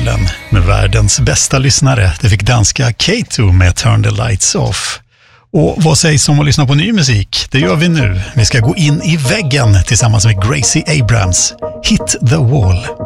Morgonzoo-kanalen med världens bästa lyssnare. Det fick danska K2 med Turn the Lights Off. Och vad sägs om att lyssna på ny musik? Det gör vi nu. Vi ska gå in i väggen tillsammans med Gracie Abrams. Hit the Wall.